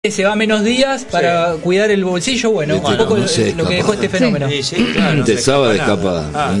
se va menos días para cuidar el bolsillo, bueno, un poco no lo que dejó este fenómeno. Claro, te estaba de escapada.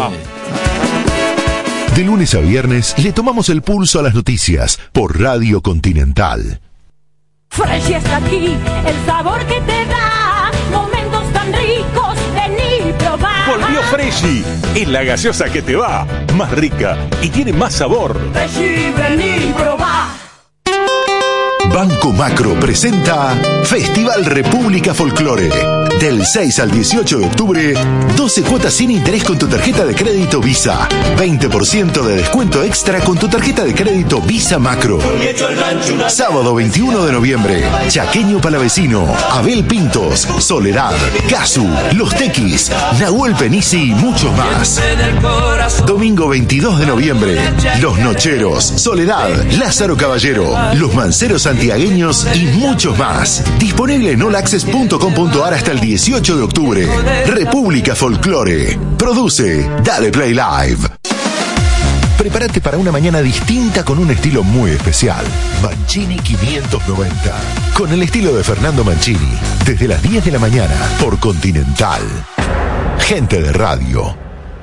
De lunes a viernes le tomamos el pulso a las noticias por Radio Continental. Fresh está aquí, el sabor que te da momentos tan ricos, vení y probá. Volvió Freshy, es la gaseosa que te va, más rica y tiene más sabor. Freshy, vení y probá. Banco Macro presenta Festival República Folclore. Del 6 al 18 de octubre, 12 cuotas sin interés con tu tarjeta de crédito Visa. 20% de descuento extra con tu tarjeta de crédito Visa Macro. Sábado 21 de noviembre, Chaqueño Palavecino, Abel Pintos, Soledad, Casu, Los Tequis, Nahuel Penisi y muchos más. Domingo 22 de noviembre, Los Nocheros, Soledad, Lázaro Caballero, Los Manceros Santiagueños y muchos más. Disponible en allaccess.com.ar hasta el 18 de octubre. República Folclore. Produce Dale Play Live. Prepárate para una mañana distinta con un estilo muy especial. Mancini 590. Con el estilo de Fernando Mancini. Desde las 10 de la mañana por Continental. Gente de radio.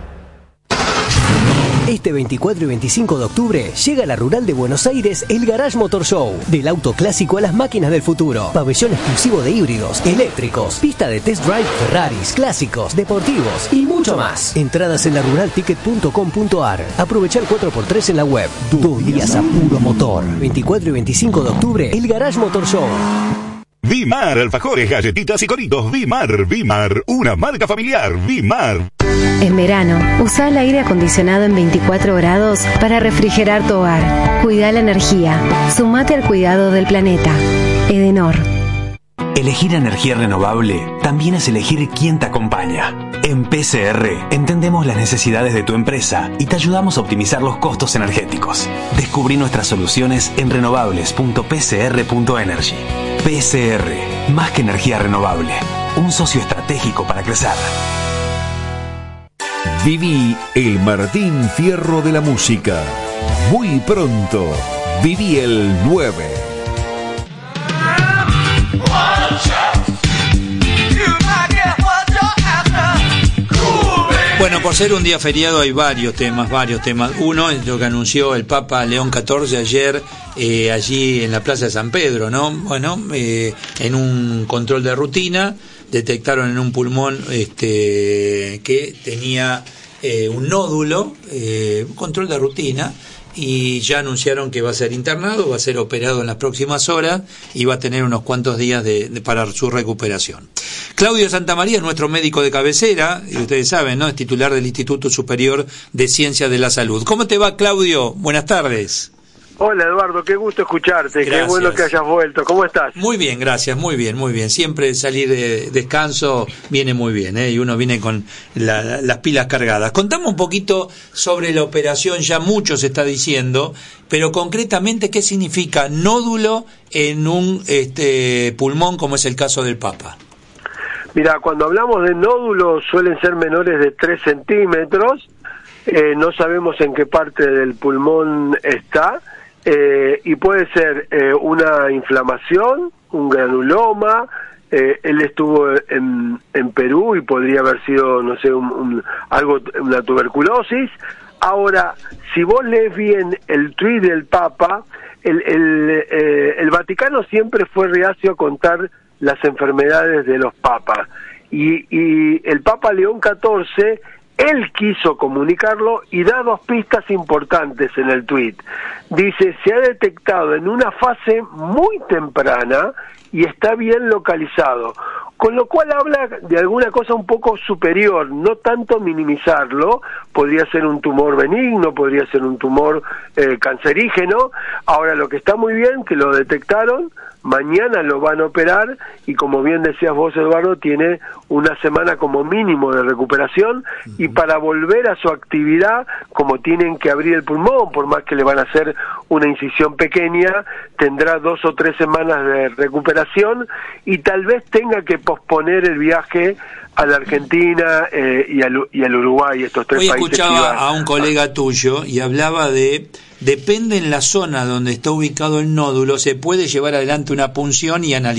Este 24 y 25 de octubre llega a la Rural de Buenos Aires el Garage Motor Show. Del auto clásico a las máquinas del futuro. Pabellón exclusivo de híbridos, eléctricos, pista de test drive, Ferraris, clásicos, deportivos y mucho más. Entradas en laruralticket.com.ar. Aprovecha el 4x3 en la web. 2 días a puro motor. 24 y 25 de octubre, el Garage Motor Show. Vimar, alfajores, galletitas y coritos. Vimar, una marca familiar. Vimar. En verano, usa el aire acondicionado en 24 grados para refrigerar tu hogar. Cuida la energía. Sumate al cuidado del planeta. Edenor. Elegir energía renovable también es elegir quién te acompaña. En PCR entendemos las necesidades de tu empresa y te ayudamos a optimizar los costos energéticos. Descubrí nuestras soluciones en renovables.pcr.energy. PCR, más que energía renovable, un socio estratégico para crecer. Viví el Martín Fierro de la música. Muy pronto, viví el 9. Bueno, por ser un día feriado hay varios temas. Uno es lo que anunció el Papa León XIV ayer allí en la Plaza de San Pedro, ¿no? Bueno, en un control de rutina detectaron en un pulmón que tenía un nódulo, un control de rutina, y ya anunciaron que va a ser internado, va a ser operado en las próximas horas y va a tener unos cuantos días para su recuperación. Claudio Santamaría es nuestro médico de cabecera, y ustedes saben, ¿no? Es titular del Instituto Superior de Ciencias de la Salud. ¿Cómo te va, Claudio? Buenas tardes. Hola, Eduardo, qué gusto escucharte. Gracias. Qué bueno que hayas vuelto. ¿Cómo estás? Muy bien, gracias, muy bien. Siempre salir de descanso viene muy bien, y uno viene con las pilas cargadas. Contame un poquito sobre la operación, ya mucho se está diciendo, pero concretamente, ¿qué significa nódulo en un pulmón, como es el caso del Papa? Mira, cuando hablamos de nódulos suelen ser menores de 3 centímetros, no sabemos en qué parte del pulmón está, y puede ser una inflamación, un granuloma. Él estuvo en Perú y podría haber sido, no sé, una tuberculosis. Ahora, si vos lees bien el tuit del Papa, el Vaticano siempre fue reacio a contar las enfermedades de los papas, y el Papa León XIV, él quiso comunicarlo y da 2 pistas importantes en el tuit. Dice, se ha detectado en una fase muy temprana y está bien localizado, con lo cual habla de alguna cosa un poco superior, no tanto minimizarlo. Podría ser un tumor benigno, podría ser un tumor cancerígeno. Ahora, lo que está muy bien, que lo detectaron, mañana lo van a operar, y como bien decías vos, Eduardo, tiene una semana como mínimo de recuperación, y para volver a su actividad, como tienen que abrir el pulmón, por más que le van a hacer una incisión pequeña, tendrá 2 o 3 semanas de recuperación, y tal vez tenga que posponer el viaje a la Argentina y al Uruguay, estos tres Hoy países. Escuchaba a un colega tuyo y hablaba de, depende en la zona donde está ubicado el nódulo, se puede llevar adelante una punción y analizar